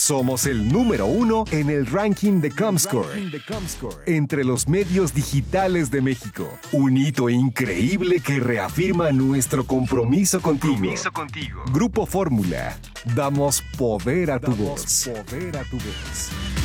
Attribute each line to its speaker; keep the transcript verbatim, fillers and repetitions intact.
Speaker 1: Somos el número uno en el ranking de Comscore entre los medios digitales de México. Un hito increíble que reafirma nuestro compromiso contigo.
Speaker 2: Compromiso contigo.
Speaker 1: Grupo Fórmula. Damos poder a tu voz. Poder a tu voz.